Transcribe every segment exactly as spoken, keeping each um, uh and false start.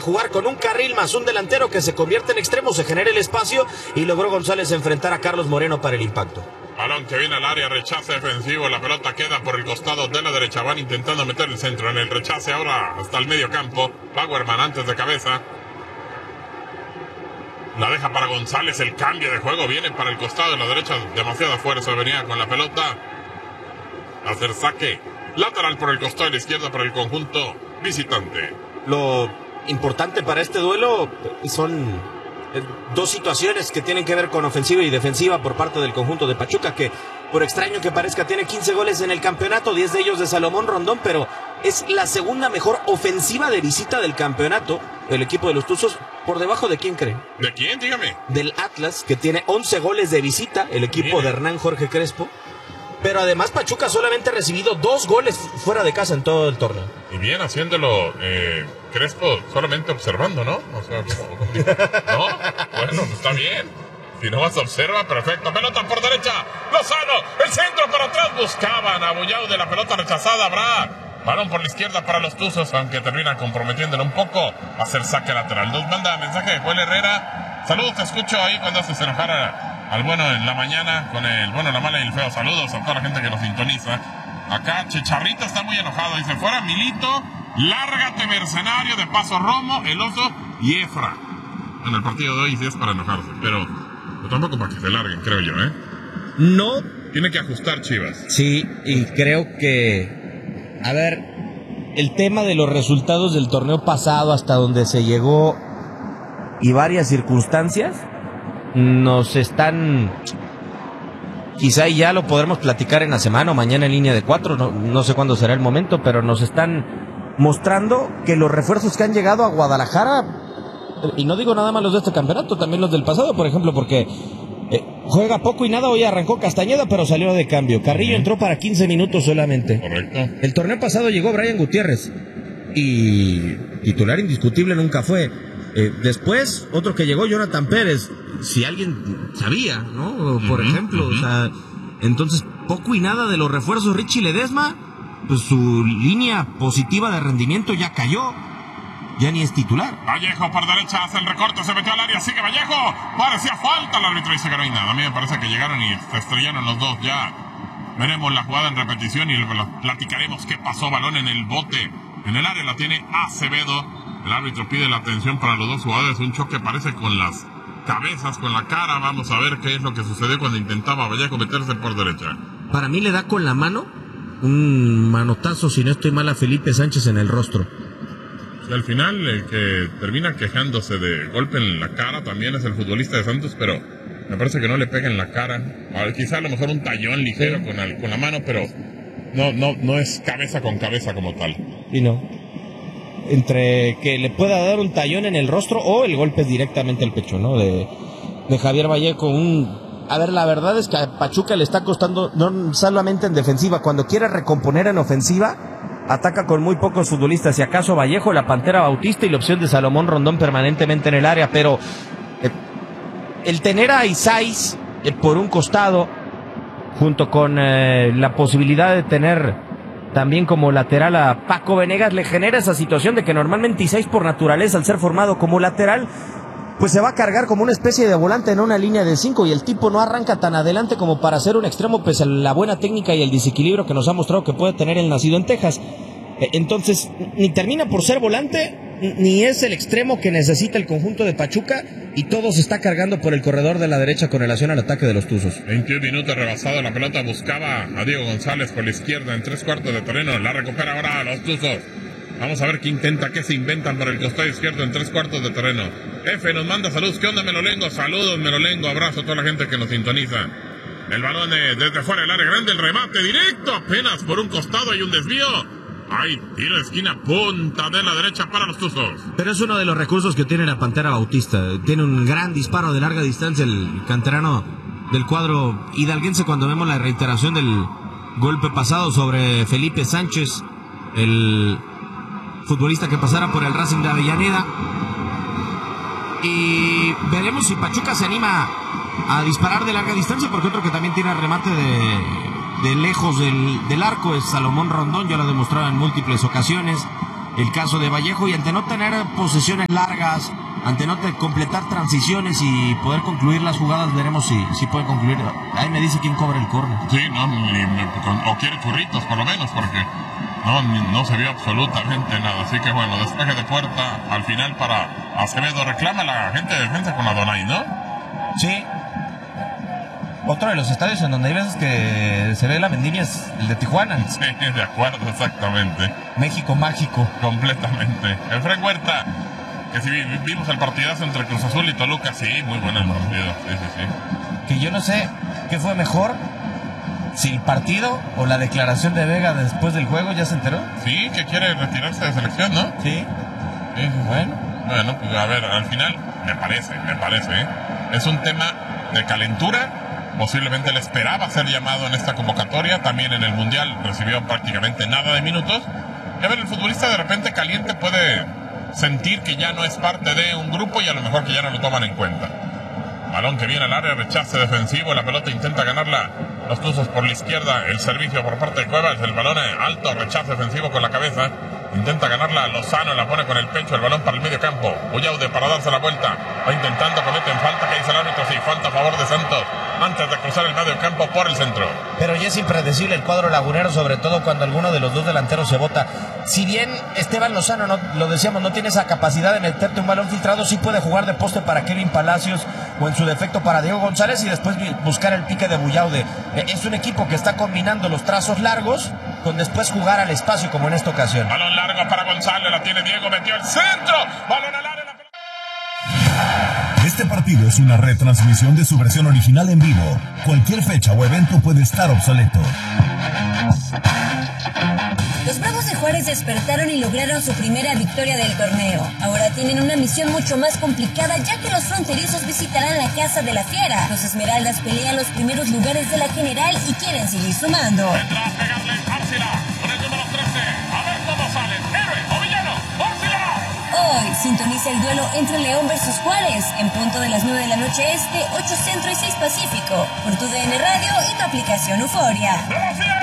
jugar con un carril más un delantero que se convierte en extremo, se genera el espacio y logró González enfrentar a Carlos Moreno para el impacto. Balón que viene al área, rechace defensivo, la pelota queda por el costado de la derecha, van intentando meter el centro en el rechace ahora hasta el medio campo. Bauerman antes de cabeza. La deja para González, el cambio de juego viene para el costado de la derecha, demasiada fuerza venía con la pelota. Hacer saque lateral por el costado de la izquierda para el conjunto visitante. Lo importante para este duelo son dos situaciones que tienen que ver con ofensiva y defensiva por parte del conjunto de Pachuca, que por extraño que parezca tiene quince goles en el campeonato, diez de ellos de Salomón Rondón, pero es la segunda mejor ofensiva de visita del campeonato, el equipo de los Tuzos. ¿Por debajo de quién cree? ¿De quién? Dígame. Del Atlas, que tiene once goles de visita, el equipo Bien. de Hernán Jorge Crespo. Pero además Pachuca solamente ha recibido dos goles fuera de casa en todo el torneo. Y bien haciéndolo eh, Crespo solamente observando, ¿no? O sea, no, bueno, está bien. Si no vas a observar, perfecto. Pelota por derecha, Lozano, el centro para atrás, buscaban a Bullao de la pelota rechazada, habrá balón por la izquierda para los Tuzos, aunque termina comprometiéndolo un poco, a hacer saque lateral. Nos manda mensaje de Joel Herrera. Saludos, te escucho ahí cuando haces enojar a, al bueno en la mañana, con el bueno, la mala y el feo. Saludos a toda la gente que nos sintoniza. Acá Chicharrito está muy enojado, dice, fuera Milito, lárgate mercenario, de paso Romo, el Oso y Efra. En el partido de hoy sí es para enojarse, pero, pero tampoco para que se larguen, creo yo, ¿eh? No. Tiene que ajustar Chivas. Sí, y creo que... A ver, el tema de los resultados del torneo pasado hasta donde se llegó y varias circunstancias nos están, quizá ya lo podremos platicar en la semana o mañana en línea de cuatro, no, no sé cuándo será el momento, pero nos están mostrando que los refuerzos que han llegado a Guadalajara, y no digo nada más los de este campeonato, también los del pasado, por ejemplo, porque Eh, juega poco y nada, hoy arrancó Castañeda, pero salió de cambio. Carrillo uh-huh. entró para quince minutos solamente. Correcto. El torneo pasado llegó Brian Gutiérrez y titular indiscutible nunca fue. Eh, después, otro que llegó, Jonathan Pérez. Si alguien sabía, ¿no? Por uh-huh, ejemplo, uh-huh. o sea, entonces poco y nada de los refuerzos. Richie Ledesma, pues su línea positiva de rendimiento ya cayó. Ya ni es titular. Vallejo por derecha, hace el recorte, se metió al área, sigue Vallejo. Parecía falta, el árbitro dice que no hay nada. A mí me parece que llegaron y se estrellaron los dos. Ya veremos la jugada en repetición y platicaremos qué pasó. Balón en el bote, en el área la tiene Acevedo. El árbitro pide la atención para los dos jugadores. Un choque parece con las cabezas, con la cara. Vamos a ver qué es lo que sucedió cuando intentaba Vallejo meterse por derecha. Para mí le da con la mano un manotazo, si no estoy mal, a Felipe Sánchez en el rostro. Al final, el que termina quejándose de golpe en la cara también es el futbolista de Santos, pero me parece que no le pega en la cara. A, quizá a lo mejor un tallón ligero sí. con, el, con la mano, pero no, no, no es cabeza con cabeza como tal. Y no. Entre que le pueda dar un tallón en el rostro o el golpe directamente al pecho, ¿no? De, de Javier Vallejo. Un... A ver, la verdad es que a Pachuca le está costando, no solamente en defensiva, cuando quiere recomponer en ofensiva, ataca con muy pocos futbolistas, si acaso Vallejo, la Pantera Bautista y la opción de Salomón Rondón permanentemente en el área, pero eh, el tener a Isais eh, por un costado, junto con eh, la posibilidad de tener también como lateral a Paco Venegas, le genera esa situación de que normalmente Isais por naturaleza, al ser formado como lateral, pues se va a cargar como una especie de volante en una línea de cinco y el tipo no arranca tan adelante como para ser un extremo pese a la buena técnica y el desequilibrio que nos ha mostrado que puede tener el nacido en Texas. Entonces, ni termina por ser volante, ni es el extremo que necesita el conjunto de Pachuca y todo se está cargando por el corredor de la derecha con relación al ataque de los Tuzos. veintiún minutos rebasado, la pelota buscaba a Diego González por la izquierda en tres cuartos de terreno, la recupera ahora a los Tuzos. Vamos a ver qué intenta, qué se inventan por el costado izquierdo en tres cuartos de terreno. F nos manda saludos. ¿Qué onda, Melolengo? Saludos, Melolengo. Abrazo a toda la gente que nos sintoniza. El balón de, desde fuera del área grande, el remate directo, apenas por un costado hay un desvío. Hay tiro de esquina, punta de la derecha para los Tuzos. Pero es uno de los recursos que tiene la Pantera Bautista. Tiene un gran disparo de larga distancia el canterano del cuadro hidalguense. Cuando vemos la reiteración del golpe pasado sobre Felipe Sánchez, el futbolista que pasara por el Racing de Avellaneda, y veremos si Pachuca se anima a disparar de larga distancia, porque otro que también tiene remate de, de lejos del, del arco es Salomón Rondón, ya lo ha demostrado en múltiples ocasiones. el caso de Vallejo, y ante no tener posesiones largas, ante no te completar transiciones y poder concluir las jugadas, veremos si, si puede concluir. Ahí me dice quién cobra el córner. Sí, no, ni me, o quiere churritos por lo menos, porque no, no se vio absolutamente nada. Así que bueno, despeje de puerta al final para Acevedo. Reclama la gente de defensa con Adonai, ¿no? Sí. Otro de los estadios en donde hay veces que se ve la vendimia es el de Tijuana. Sí, de acuerdo, exactamente. México mágico. Completamente. Efraín Huerta, que si vimos el partidazo entre Cruz Azul y Toluca, sí, muy bueno el partido. Sí, sí, sí. Que yo no sé qué fue mejor, si el partido o la declaración de Vega después del juego. ¿Ya se enteró? Sí, que quiere retirarse de selección, ¿no? Sí. Sí, bueno. Bueno, pues a ver, al final, me parece, me parece, ¿eh? Es un tema de calentura. Posiblemente le esperaba ser llamado en esta convocatoria. También en el Mundial recibió prácticamente nada de minutos. Y a ver, el futbolista de repente caliente puede sentir que ya no es parte de un grupo y a lo mejor que ya no lo toman en cuenta. Balón que viene al área, rechace defensivo. La pelota intenta ganarla los Tuzos por la izquierda. El servicio por parte de Cuevas. El balón alto, rechace defensivo con la cabeza. Intenta ganarla Lozano, la pone con el pecho. El balón para el medio campo. Bullaude para darse la vuelta. Va intentando, cometen falta. Que dice el árbitro, sí, falta a favor de Santos. Antes de cruzar el medio campo por el centro. Pero ya es impredecible el cuadro lagunero, sobre todo cuando alguno de los dos delanteros se bota. Si bien Esteban Lozano, no, lo decíamos, no tiene esa capacidad de meterte un balón filtrado, sí puede jugar de poste para Kevin Palacios o en su defecto para Diego González y después buscar el pique de Bullaude. Es un equipo que está combinando los trazos largos con después jugar al espacio, como en esta ocasión. Balón largo para González, la tiene Diego, metió el centro. Balón al área, la pelota. Este partido es una retransmisión de su versión original en vivo. Cualquier fecha o evento puede estar obsoleto. Los Bravos de Juárez despertaron y lograron su primera victoria del torneo. Ahora tienen una misión mucho más complicada, ya que los fronterizos visitarán la casa de la Fiera. Los Esmeraldas pelean los primeros lugares de la general y quieren seguir sumando. Detrás, pegarle, Árcila, con el número trece. A ver cómo salen. Héroe o villano, Árcila. Hoy sintoniza el duelo entre León versus Juárez, en punto de las nueve de la noche este, ocho Centro y seis Pacífico, por tu D N Radio y tu aplicación Euforia. ¡De la Fiera!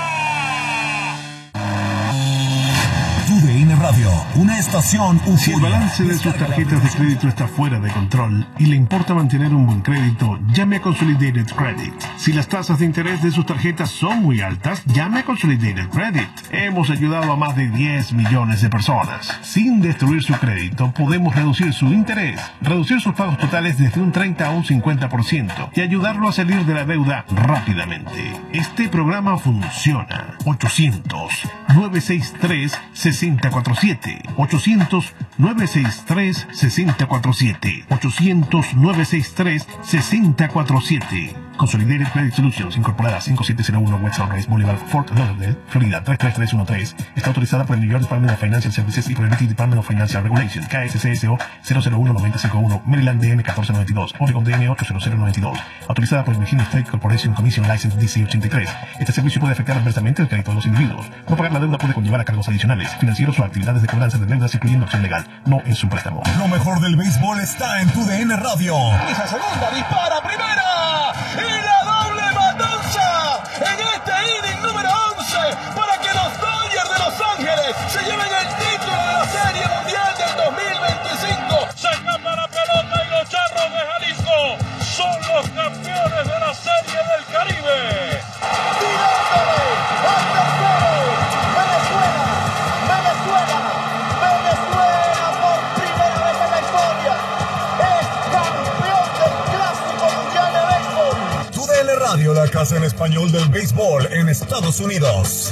Tu D N Radio, una estación Euforia. Si el balance de sus tarjetas de crédito está fuera de control y le importa mantener un buen crédito, llame a Consolidated Credit. Si las tasas de interés de sus tarjetas son muy altas, llame a Consolidated Credit. Hemos ayudado a más de diez millones de personas. Sin destruir su crédito, podemos reducir su interés, reducir sus pagos totales desde un treinta a un cincuenta por ciento y ayudarlo a salir de la deuda rápidamente. Este programa funciona. ochocientos, nueve seis tres, seis cero cuatro siete. ochocientos, nueve seis tres, seis cero cuatro siete. ochocientos, nueve seis tres, seis cero cuatro siete. Consolidated Credit Solutions, incorporada cinco siete cero uno West Sunrise Boulevard, Fort Lauderdale, Florida tres tres tres uno tres. Está autorizada por el New York Department of Financial Services y por el British Department of Financial Regulation, K S C S O cero cero uno nueve cinco uno, Maryland D M catorce noventa y dos, Oregon D M ocho cero cero noventa y dos. Autorizada por el Virginia State Corporation Commission License D C ochenta y tres. Este servicio puede afectar adversamente el crédito de los individuos. No pagar la deuda puede conllevar a cargos adicionales, financieros o actividades de cobranza de deudas, incluyendo acción legal, no en su préstamo. Lo mejor del béisbol está en Tu D N Radio. Esa segunda dispara primera y la doble matanza en este inning número once para que los Dodgers de Los Ángeles se lleven el título de la Serie Mundial del dos mil veinticinco. Se escapa la pelota y los Charros de Jalisco son los campeones de la Serie del Caribe. Tirándole hasta cero. Venezuela, Venezuela, Venezuela por primera vez en la historia es campeón del Clásico Mundial de Béisbol. Tu D N Radio, la casa en español del béisbol en Estados Unidos.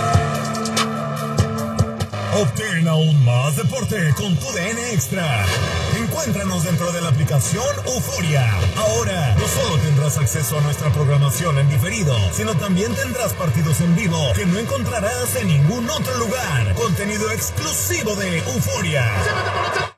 Obtén aún más deporte con Tu D N Extra. Encuéntranos dentro de la aplicación Euforia. Ahora, no solo tendrás acceso a nuestra programación en diferido, sino también tendrás partidos en vivo que no encontrarás en ningún otro lugar. Contenido exclusivo de Euforia.